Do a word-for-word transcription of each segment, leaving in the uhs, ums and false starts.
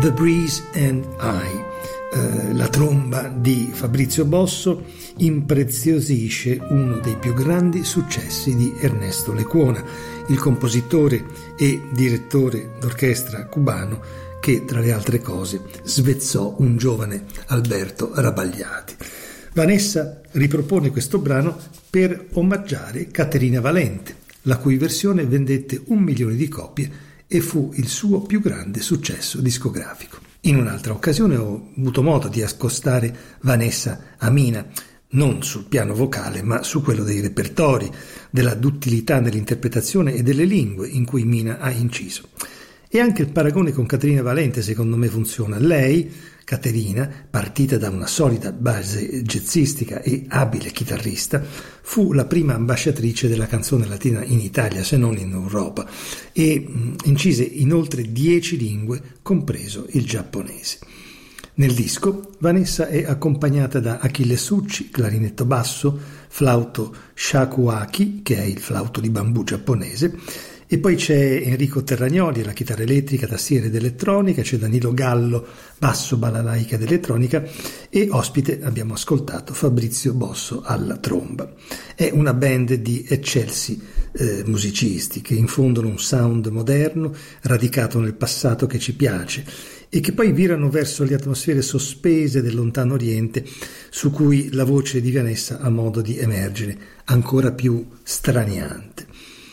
The Breeze and I. Uh, la tromba di Fabrizio Bosso impreziosisce uno dei più grandi successi di Ernesto Lecuona, il compositore e direttore d'orchestra cubano che, tra le altre cose, svezzò un giovane Alberto Rabagliati. Vanessa ripropone questo brano per omaggiare Caterina Valente, la cui versione vendette un milione di copie e fu il suo più grande successo discografico. In un'altra occasione ho avuto modo di accostare Vanessa a Mina, non sul piano vocale, ma su quello dei repertori, della duttilità nell'interpretazione e delle lingue in cui Mina ha inciso. E anche il paragone con Caterina Valente secondo me funziona. Lei, Caterina, partita da una solida base jazzistica e abile chitarrista, fu la prima ambasciatrice della canzone latina in Italia, se non in Europa, e incise in oltre dieci lingue, compreso il giapponese. Nel disco Vanessa è accompagnata da Achille Succi, clarinetto basso, flauto shakuhachi, che è il flauto di bambù giapponese, e poi c'è Enrico Terragnoli alla chitarra elettrica, tastiere ed elettronica, c'è Danilo Gallo, basso, balalaica ed elettronica, e ospite abbiamo ascoltato Fabrizio Bosso alla tromba. È una band di eccelsi eh, musicisti che infondono un sound moderno, radicato nel passato che ci piace, e che poi virano verso le atmosfere sospese del lontano oriente, su cui la voce di Vanessa ha modo di emergere, ancora più straniante.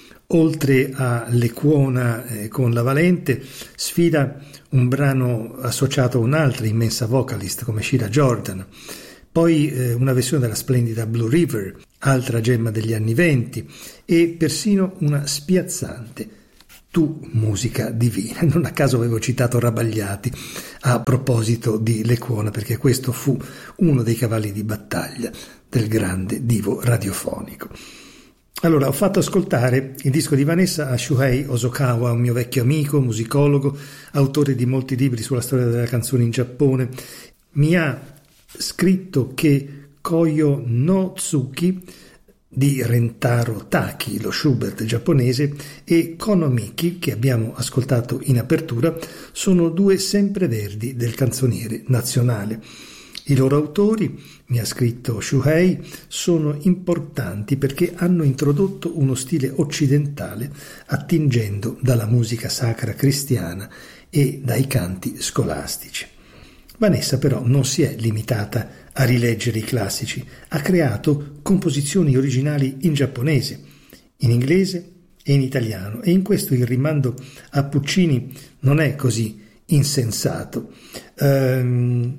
Oltre a Lecuona eh, con la Valente, sfida un brano associato a un'altra immensa vocalist come Sheila Jordan, poi eh, una versione della splendida Blue River, altra gemma degli anni venti, e persino una spiazzante Tu musica divina. Non a caso avevo citato Rabagliati a proposito di Lecuona, perché questo fu uno dei cavalli di battaglia del grande divo radiofonico. Allora, ho fatto ascoltare il disco di Vanessa a Shuhei Hosokawa, un mio vecchio amico, musicologo, autore di molti libri sulla storia della canzone in Giappone. Mi ha scritto che Koyo no Tsuki di Rentaro Taki, lo Schubert giapponese, e Konomiki, che abbiamo ascoltato in apertura, sono due sempreverdi del canzoniere nazionale. I loro autori, mi ha scritto Shuhei, sono importanti perché hanno introdotto uno stile occidentale attingendo dalla musica sacra cristiana e dai canti scolastici. Vanessa però non si è limitata a rileggere i classici, ha creato composizioni originali in giapponese, in inglese e in italiano, e in questo il rimando a Puccini non è così insensato. Um,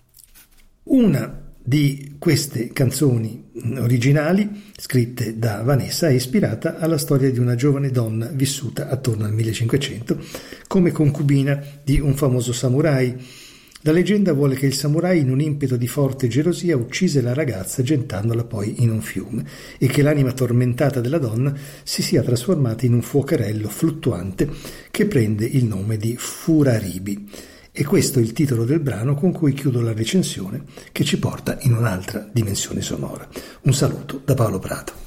Una di queste canzoni originali, scritte da Vanessa, è ispirata alla storia di una giovane donna vissuta attorno al millecinquecento come concubina di un famoso samurai. La leggenda vuole che il samurai, in un impeto di forte gelosia, uccise la ragazza gettandola poi in un fiume, e che l'anima tormentata della donna si sia trasformata in un fuocherello fluttuante che prende il nome di Furaribi. E questo è il titolo del brano con cui chiudo la recensione, che ci porta in un'altra dimensione sonora. Un saluto da Paolo Prato.